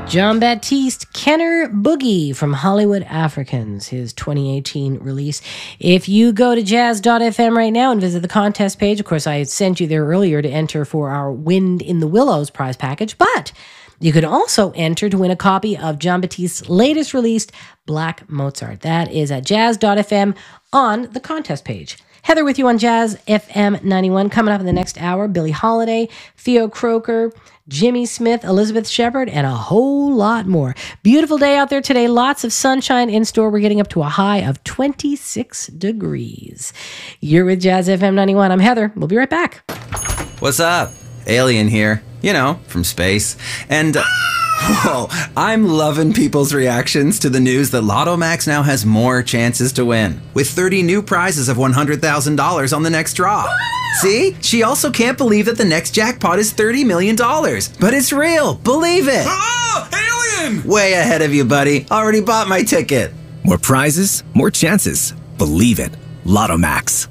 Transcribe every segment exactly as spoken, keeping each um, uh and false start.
Jean-Baptiste Kenner Boogie from Hollywood Africans, his twenty eighteen release. If you go to jazz dot f m right now and visit the contest page, of course, I sent you there earlier to enter for our Wind in the Willows prize package, but you could also enter to win a copy of Jean-Baptiste's latest released Black Mozart. That is at jazz dot f m on the contest page. Heather with you on Jazz F M ninety-one. Coming up in the next hour, Billie Holiday, Theo Croker, Jimmy Smith, Elizabeth Shepard, and a whole lot more. Beautiful day out there today. Lots of sunshine in store. We're getting up to a high of twenty-six degrees. You're with Jazz F M ninety-one. I'm Heather. We'll be right back. What's up? Alien here. You know, from space. And... Uh, Whoa, I'm loving people's reactions to the news that Lotto Max now has more chances to win, with thirty new prizes of one hundred thousand dollars on the next draw. See? She also can't believe that the next jackpot is thirty million dollars. But it's real. Believe it. Ah, alien! Way ahead of you, buddy. Already bought my ticket. More prizes, more chances. Believe it. Lotto Max.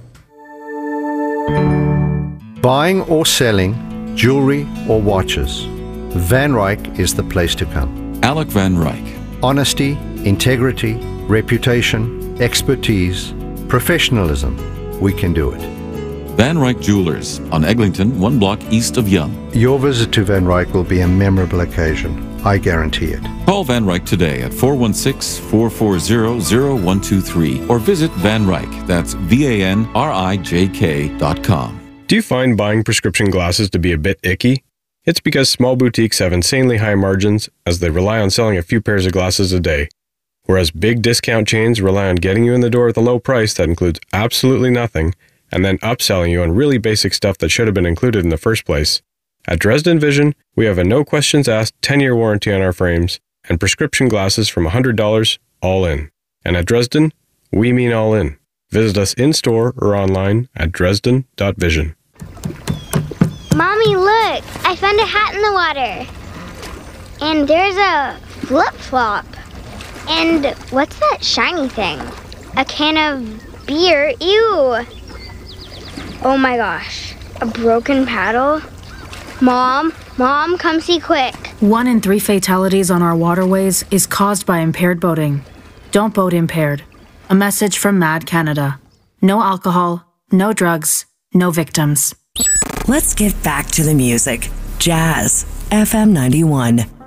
Buying or selling jewelry or watches, Van Ryck is the place to come. Alec Van Ryck. Honesty, integrity, reputation, expertise, professionalism. We can do it. Van Ryck Jewelers on Eglinton, one block east of Yonge. Your visit to Van Ryck will be a memorable occasion. I guarantee it. Call Van Ryck today at four one six, four four zero, zero one two three or visit Van Ryck, that's V A N R I J K dot com. Do you find buying prescription glasses to be a bit icky? It's because small boutiques have insanely high margins as they rely on selling a few pairs of glasses a day, whereas big discount chains rely on getting you in the door with a low price that includes absolutely nothing and then upselling you on really basic stuff that should have been included in the first place. At Dresden Vision, we have a no questions asked ten-year warranty on our frames and prescription glasses from one hundred dollars all in. And at Dresden, we mean all in. Visit us in-store or online at dresden dot vision. Mommy, look! I found a hat in the water. And there's a flip-flop. And what's that shiny thing? A can of beer. Ew! Oh my gosh. A broken paddle? Mom, Mom, come see quick. One in three fatalities on our waterways is caused by impaired boating. Don't boat impaired. A message from Mad Canada. No alcohol, no drugs, no victims. Let's get back to the music. Jazz F M ninety-one.